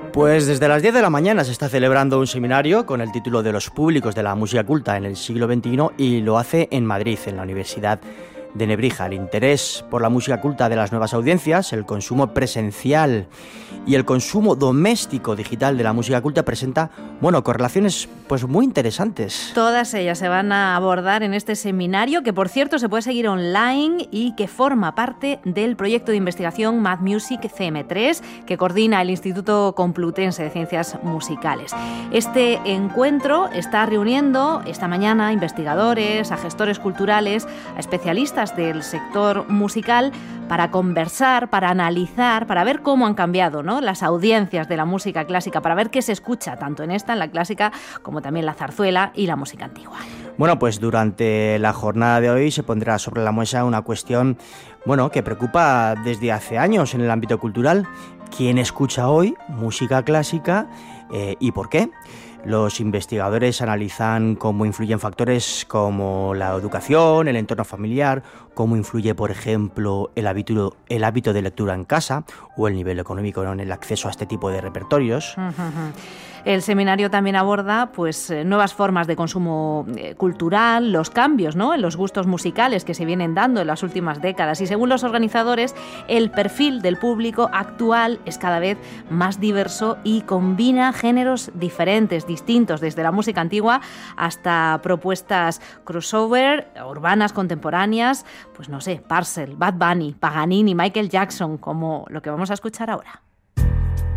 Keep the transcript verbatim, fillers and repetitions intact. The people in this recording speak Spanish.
Pues desde las diez de la mañana se está celebrando un seminario con el título de Los públicos de la música culta en el siglo veintiuno y lo hace en Madrid, en la Universidad de Nebrija. El interés por la música culta de las nuevas audiencias, el consumo presencial y el consumo doméstico digital de la música culta presenta, bueno, correlaciones pues muy interesantes. Todas ellas se van a abordar en este seminario, que por cierto se puede seguir online y que forma parte del proyecto de investigación Mad Music C M tres, que coordina el Instituto Complutense de Ciencias Musicales. Este encuentro está reuniendo esta mañana a investigadores, a gestores culturales, a especialistas del sector musical para conversar, para analizar, para ver cómo han cambiado, ¿no?, las audiencias de la música clásica, para ver qué se escucha tanto en esta, en la clásica, como también la zarzuela y la música antigua. Bueno, pues durante la jornada de hoy se pondrá sobre la mesa una cuestión, bueno, que preocupa desde hace años en el ámbito cultural. ¿Quién escucha hoy música clásica eh, y por qué? Los investigadores analizan cómo influyen factores como la educación, el entorno familiar, cómo influye, por ejemplo, el hábito, el hábito de lectura en casa o el nivel económico en el acceso a este tipo de repertorios. Uh-huh. El seminario también aborda pues, nuevas formas de consumo eh, cultural, los cambios, ¿no?, en los gustos musicales que se vienen dando en las últimas décadas. Y según los organizadores, el perfil del público actual es cada vez más diverso y combina géneros diferentes, distintos, desde la música antigua hasta propuestas crossover, urbanas, contemporáneas, pues no sé, Parcel, Bad Bunny, Paganini, Michael Jackson, como lo que vamos a escuchar ahora.